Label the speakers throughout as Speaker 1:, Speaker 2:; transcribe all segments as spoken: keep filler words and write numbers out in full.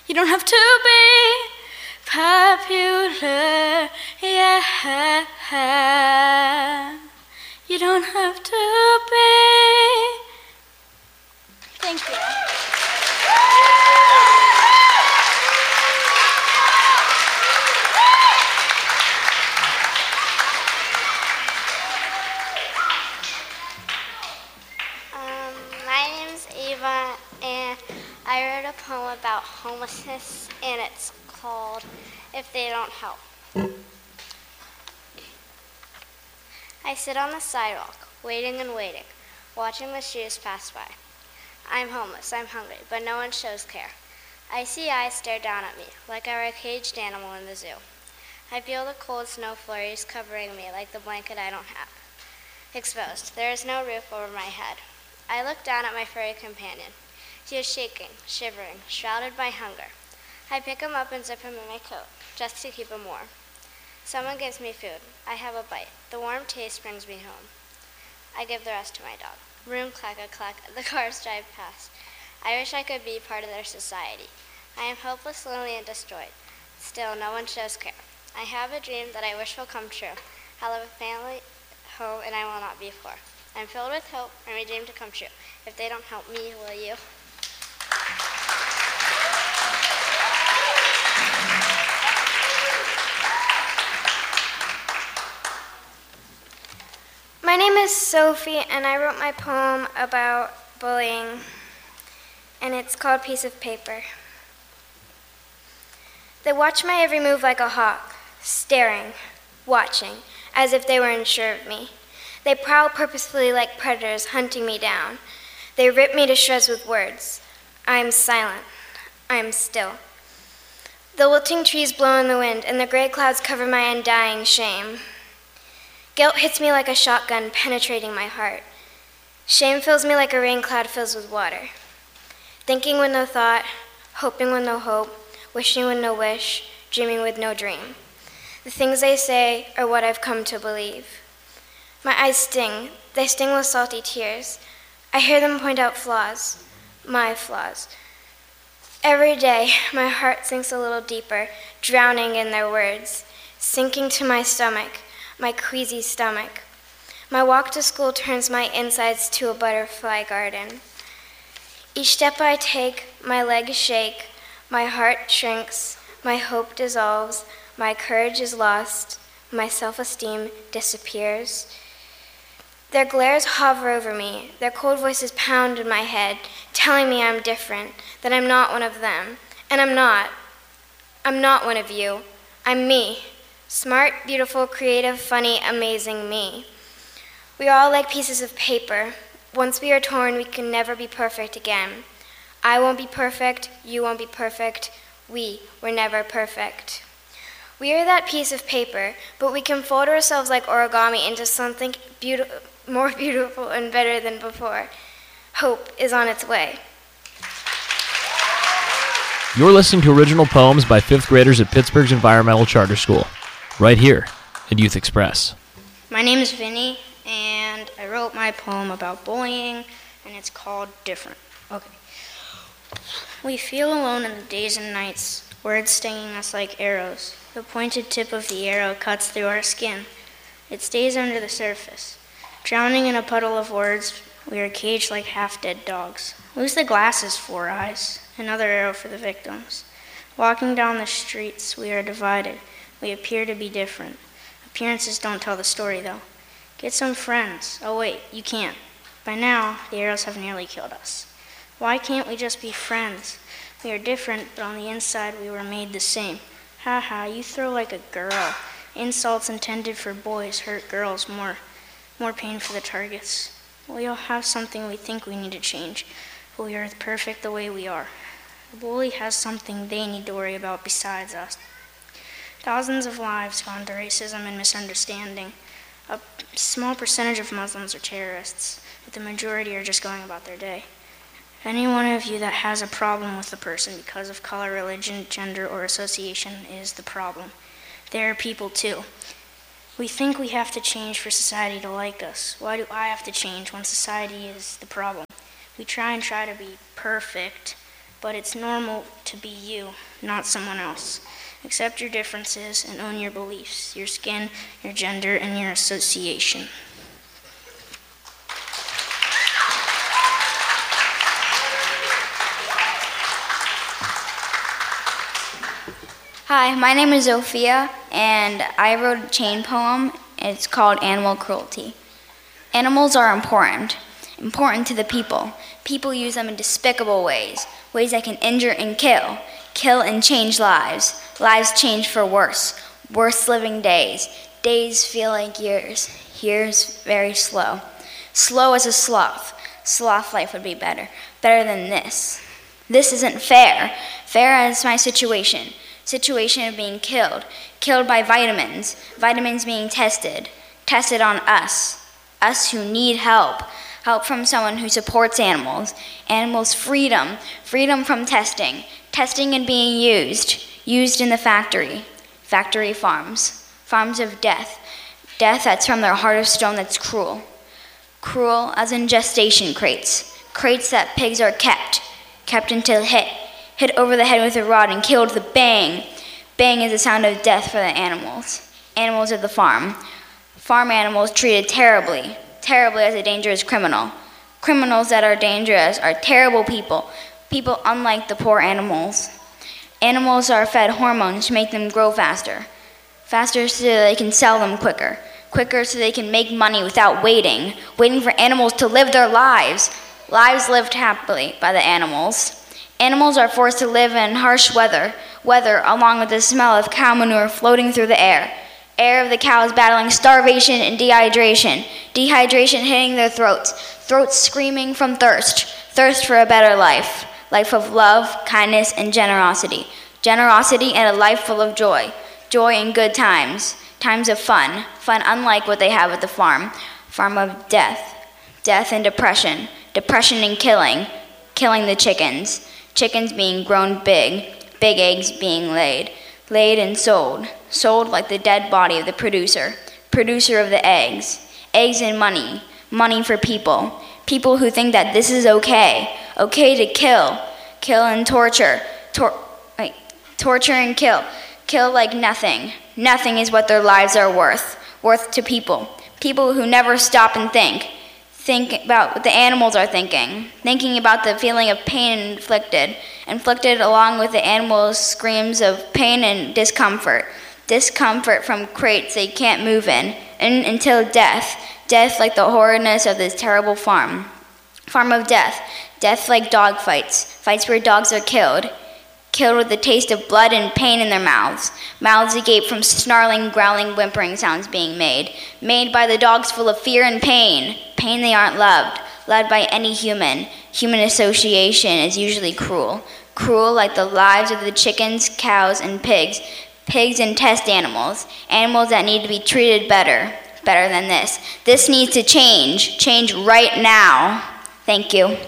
Speaker 1: You don't have to be popular, yeah. You don't have to be. Thank you.
Speaker 2: Um, my name's Ava, and I wrote a poem about homelessness, and it's called If They Don't Help. I sit on the sidewalk, waiting and waiting, watching the shoes pass by. I'm homeless, I'm hungry, but no one shows care. I see eyes stare down at me, like I were a caged animal in the zoo. I feel the cold snow flurries covering me like the blanket I don't have. Exposed, there is no roof over my head. I look down at my furry companion. He is shaking, shivering, shrouded by hunger. I pick him up and zip him in my coat, just to keep him warm. Someone gives me food. I have a bite. The warm taste brings me home. I give the rest to my dog. Room clack-a-clack, the cars drive past. I wish I could be part of their society. I am hopeless, lonely, and destroyed. Still, no one shows care. I have a dream that I wish will come true. I'll have a family, home, and I will not be poor. I'm filled with hope, and my dream to come true. If they don't help me, will you?
Speaker 3: My name is Sophie, and I wrote my poem about bullying, and it's called Piece of Paper. They watch my every move like a hawk, staring, watching, as if they were unsure of me. They prowl purposefully like predators, hunting me down. They rip me to shreds with words. I am silent. I am still. The wilting trees blow in the wind, and the gray clouds cover my undying shame. Guilt hits me like a shotgun, penetrating my heart. Shame fills me like a rain cloud fills with water. Thinking with no thought, hoping with no hope, wishing with no wish, dreaming with no dream. The things they say are what I've come to believe. My eyes sting. They sting with salty tears. I hear them point out flaws, my flaws. Every day, my heart sinks a little deeper, drowning in their words, sinking to my stomach, my queasy stomach. My walk to school turns my insides to a butterfly garden. Each step I take, my legs shake, my heart shrinks, my hope dissolves, my courage is lost, my self-esteem disappears. Their glares hover over me, their cold voices pound in my head, telling me I'm different, that I'm not one of them. And I'm not. I'm not one of you. I'm me. Smart, beautiful, creative, funny, amazing me. We are all like pieces of paper. Once we are torn, we can never be perfect again. I won't be perfect, you won't be perfect, we were never perfect. We are that piece of paper, but we can fold ourselves like origami into something beautiful, more beautiful and better than before. Hope is on its way.
Speaker 4: You're listening to original poems by fifth graders at Pittsburgh's Environmental Charter School, right here at Youth Express.
Speaker 5: My name is Vinny, and I wrote my poem about bullying, and it's called Different. Okay. We feel alone in the days and nights, words stinging us like arrows. The pointed tip of the arrow cuts through our skin. It stays under the surface. Drowning in a puddle of words, we are caged like half-dead dogs. Lose the glasses, Four Eyes. Another arrow for the victims. Walking down the streets, we are divided. We appear to be different. Appearances don't tell the story, though. Get some friends. Oh, wait, you can't. By now, the arrows have nearly killed us. Why can't we just be friends? We are different, but on the inside, we were made the same. Ha ha, you throw like a girl. Insults intended for boys hurt girls more. More pain for the targets. We all have something we think we need to change, but we are perfect the way we are. The bully has something they need to worry about besides us. Thousands of lives gone to racism and misunderstanding. A small percentage of Muslims are terrorists, but the majority are just going about their day. Any one of you that has a problem with a person because of color, religion, gender, or association is the problem. They are people too. We think we have to change for society to like us. Why do I have to change when society is the problem? We try and try to be perfect, but it's normal to be you, not someone else. Accept your differences and own your beliefs, your skin, your gender, and your association. Hi, my name is Zofia, and I wrote a chain poem. It's called Animal Cruelty. Animals are important, important to the people. People use them in despicable ways, ways that can injure and kill, kill and change lives. Lives change for worse, worse living days. Days feel like years, years very slow. Slow as a sloth. Sloth life would be better, better than this. This isn't fair, fair as my situation. Situation of being killed, killed by vitamins, vitamins being tested, tested on us, us who need help, help from someone who supports animals, animals' freedom, freedom from testing, testing and being used, used in the factory, factory farms, farms of death, death that's from their heart of stone that's cruel, cruel as in gestation crates, crates that pigs are kept, kept until hit, hit over the head with a rod and killed with a bang. Bang is the sound of death for the animals. Animals of the farm. Farm animals treated terribly, terribly as a dangerous criminal. Criminals that are dangerous are terrible people, people unlike the poor animals. Animals are fed hormones to make them grow faster, faster so they can sell them quicker, quicker so they can make money without waiting, waiting for animals to live their lives, lives lived happily by the animals. Animals are forced to live in harsh weather, weather along with the smell of cow manure floating through the air. Air of the cows battling starvation and dehydration, dehydration hitting their throats, throats screaming from thirst, thirst for a better life, life of love, kindness, and generosity, generosity and a life full of joy, joy and good times, times of fun, fun unlike what they have at the farm, farm of death, death and depression, depression and killing, killing the chickens, chickens being grown big, big eggs being laid, laid and sold, sold like the dead body of the producer, producer of the eggs, eggs and money, money for people, people who think that this is okay, okay to kill, kill and torture, tor- wait, torture and kill, kill like nothing, nothing is what their lives are worth, worth to people, people who never stop and think, think about what the animals are thinking, thinking about the feeling of pain inflicted, inflicted along with the animals' screams of pain and discomfort, discomfort from crates they can't move in, and until death, death like the horridness of this terrible farm, farm of death, death like dog fights, fights where dogs are killed, killed with the taste of blood and pain in their mouths, mouths agape from snarling, growling, whimpering sounds being made, made by the dogs full of fear and pain, pain they aren't loved, loved by any human. Human association is usually cruel, cruel like the lives of the chickens, cows, and pigs, pigs and test animals, animals that need to be treated better, better than this. This needs to change, change right now. Thank you.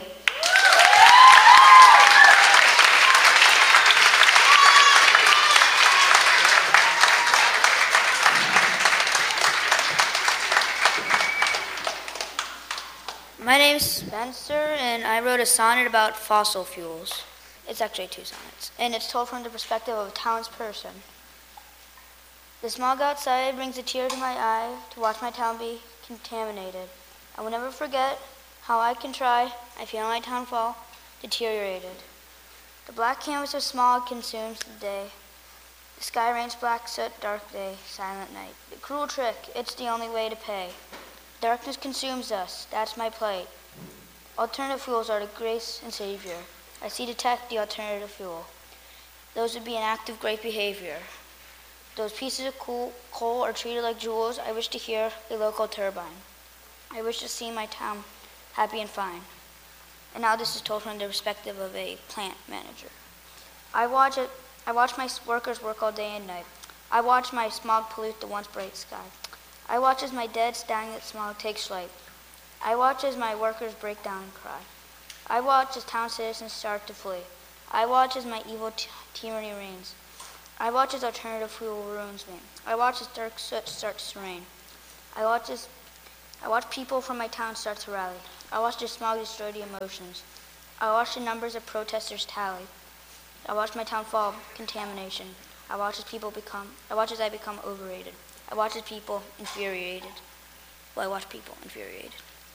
Speaker 6: My name's Spencer, and I wrote a sonnet about fossil fuels. It's actually two sonnets, and it's told from the perspective of a townsperson. The smog outside brings a tear to my eye to watch my town be contaminated. I will never forget how I can try. I feel my town fall, deteriorated. The black canvas of smog consumes the day. The sky rains black soot, dark day, silent night. The cruel trick, it's the only way to pay. Darkness consumes us, that's my plight. Alternative fuels are the grace and savior. I see detect the alternative fuel. Those would be an act of great behavior. Those pieces of coal, coal are treated like jewels. I wish to hear a local turbine. I wish to see my town happy and fine. And now this is told from the perspective of a plant manager. I watch it. I watch my workers work all day and night. I watch my smog pollute the once bright sky. I watch as my dead stagnant smog takes flight. I watch as my workers break down and cry. I watch as town citizens start to flee. I watch as my evil t- tyranny reigns. I watch as alternative fuel ruins me. I watch as dark soot starts to rain. I watch as I watch people from my town start to rally. I watch as smog destroy the emotions. I watch the numbers of protesters tally. I watch my town fall contamination. I watch as people become, I watch as I become overrated. I watch as people infuriated. Well, I watch people infuriated.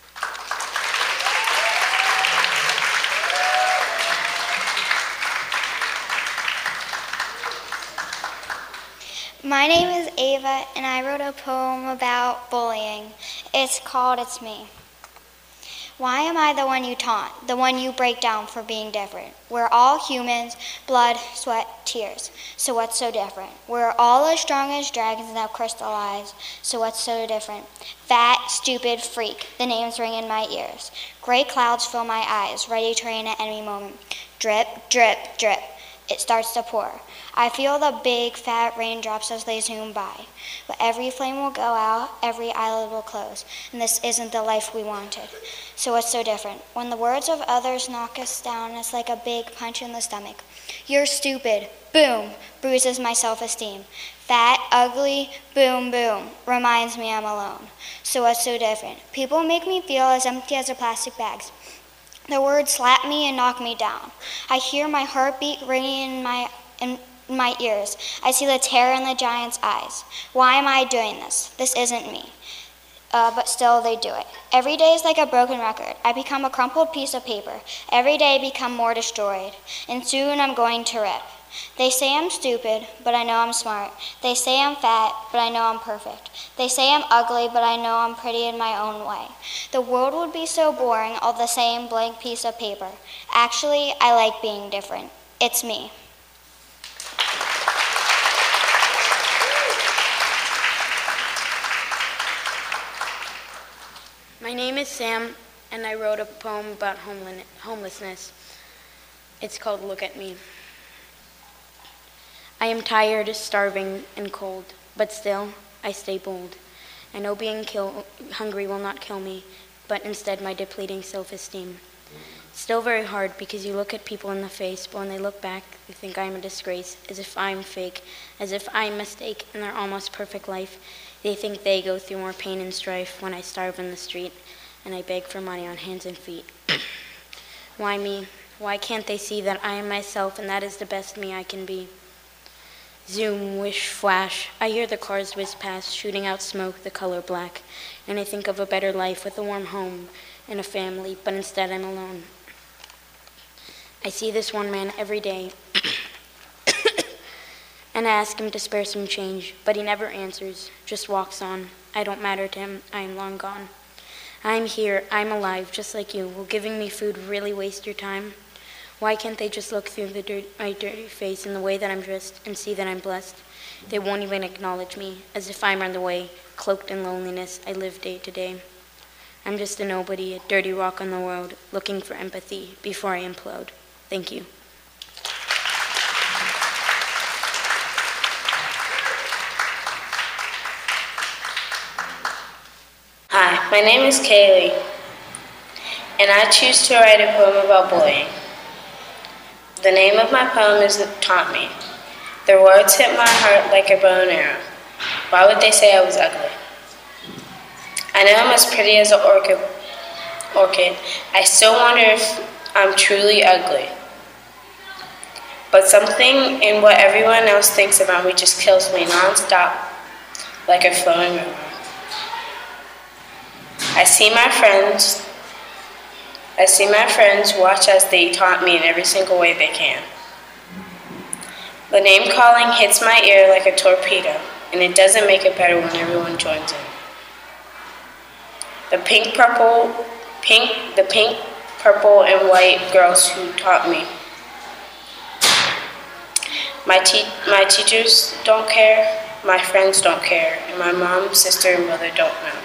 Speaker 3: My name is Ava, and I wrote a poem about bullying. It's called It's Me. Why am I the one you taunt, the one you break down for being different? We're all humans, blood, sweat, tears. So what's so different? We're all as strong as dragons and have crystal eyes. So what's so different? Fat, stupid, freak. The names ring in my ears. Gray clouds fill my eyes, ready to rain at any moment. Drip, drip, drip. It starts to pour. I feel the big fat raindrops as they zoom by. But every flame will go out, every eyelid will close, and this isn't the life we wanted. So what's so different? When the words of others knock us down, it's like a big punch in the stomach. You're stupid, boom, bruises my self-esteem. Fat, ugly, boom, boom, reminds me I'm alone. So what's so different? People make me feel as empty as a plastic bags. The words slap me and knock me down. I hear my heartbeat ringing in my in my ears. I see the terror in the giant's eyes. Why am I doing this? This isn't me. Uh, but still they do it. Every day is like a broken record. I become a crumpled piece of paper. Every day I become more destroyed. And soon I'm going to rip. They say I'm stupid, but I know I'm smart. They say I'm fat, but I know I'm perfect. They say I'm ugly, but I know I'm pretty in my own way. The world would be so boring, all the same blank piece of paper. Actually, I like being different. It's me.
Speaker 5: My name is Sam, and I wrote a poem about homelessness. It's called Look at Me. I am tired, starving, and cold, but still, I stay bold. I know being kill- hungry will not kill me, but instead my depleting self-esteem. Still very hard because you look at people in the face, but when they look back, they think I am a disgrace, as if I'm fake, as if I'm a mistake in their almost perfect life. They think they go through more pain and strife when I starve in the street, and I beg for money on hands and feet. Why me? Why can't they see that I am myself, and that is the best me I can be? Zoom, wish, flash. I hear the cars whiz past, shooting out smoke the color black, and I think of a better life with a warm home and a family, but instead I'm alone. I see this one man every day, and I ask him to spare some change, but he never answers, just walks on. I don't matter to him, I am long gone. I'm here, I'm alive, just like you. Will giving me food really waste your time? Why can't they just look through the dirt, my dirty face and the way that I'm dressed and see that I'm blessed? They won't even acknowledge me, as if I'm on the way, cloaked in loneliness I live day to day. I'm just a nobody, a dirty rock on the road, looking for empathy before I implode. Thank you.
Speaker 7: Hi, my name is Kaylee, and I choose to write a poem about bullying. The name of my poem is Taunt Me. The words hit my heart like a bow and arrow. Why would they say I was ugly? I know I'm as pretty as an orchid. orchid. I still wonder if I'm truly ugly. But something in what everyone else thinks about me just kills me nonstop, like a flowing river. I see my friends I see my friends watch as they taunt me in every single way they can. The name calling hits my ear like a torpedo, and it doesn't make it better when everyone joins in. The pink, purple, pink, the pink, purple, and white girls who taught me. My te- my teachers don't care, my friends don't care, and my mom, sister, and brother don't know.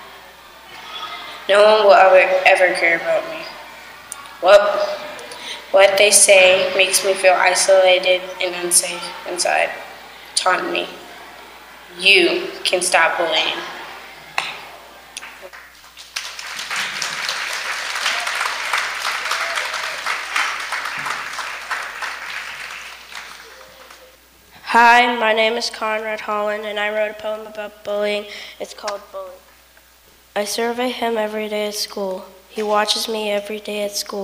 Speaker 7: No one will ever, ever care about me. Well, what they say makes me feel isolated and unsafe inside. Taunt me. You can stop bullying.
Speaker 8: Hi, my name is Conrad Holland, and I wrote a poem about bullying. It's called Bully. I survey him every day at school. He watches me every day at school.